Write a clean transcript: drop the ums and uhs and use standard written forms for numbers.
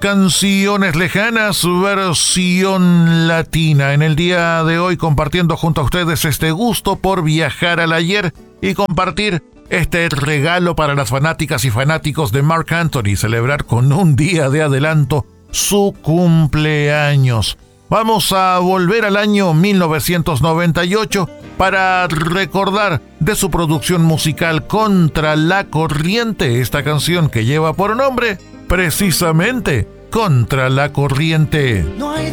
canciones lejanas, versión latina. En el día de hoy compartiendo junto a ustedes este gusto por viajar al ayer y compartir este regalo para las fanáticas y fanáticos de Marc Anthony, celebrar con un día de adelanto su cumpleaños. Vamos a volver al año 1998 para recordar de su producción musical Contra la Corriente, esta canción que lleva por nombre precisamente Contra la Corriente. No hay